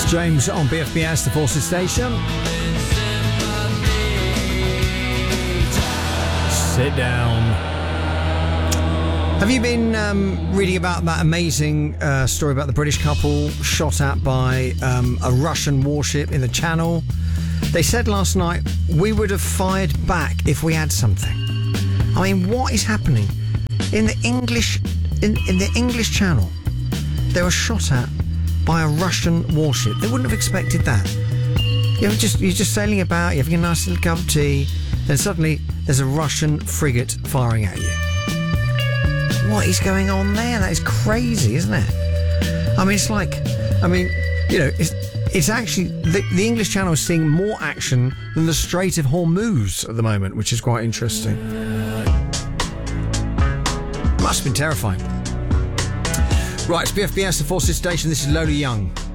James on BFBS, the Forces Station. Sit down. Have you been reading about that amazing story about the British couple shot at by a Russian warship in the Channel? They said last night, we would have fired back if we had something. I mean, what is happening? In the English Channel, they were shot at by a Russian warship. They wouldn't have expected that. You're just sailing about, you're having a nice little cup of tea, then suddenly there's a Russian frigate firing at you. What is going on there? That is crazy, isn't it? I mean, it's like, it's actually, the English Channel is seeing more action than the Strait of Hormuz at the moment, which is quite interesting. Must have been terrifying. Right, it's BFBS, the Forces Station. This is Lola Young.